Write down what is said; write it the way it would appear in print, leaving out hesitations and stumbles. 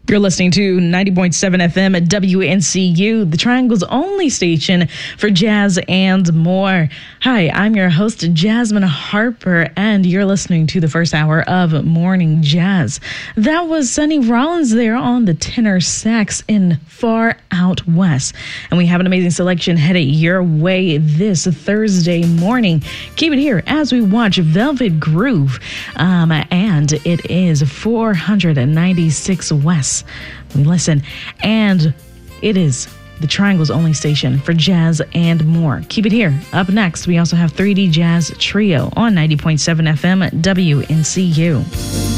You're listening to 90.7 FM at WNCU, the Triangle's only station for jazz and more. Hi, I'm your host, Jasmine Harper, and you're listening to the first hour of Morning Jazz. That was Sonny Rollins there on the tenor sax in Far Out West. And we have an amazing selection headed your way this Thursday morning. Keep it here as we watch Velvet Groove. And it is 496 West. We listen, and it is the Triangle's only station for jazz and more. Keep it here. Up next, we also have 3D Jazz Trio on 90.7 FM at WNCU.